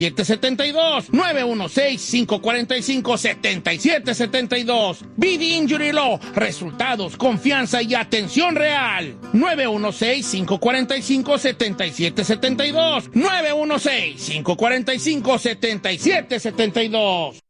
772 916-545-7772. BD Injury Law. Resultados, confianza y atención real. 916-545-7772. 916-545-7772.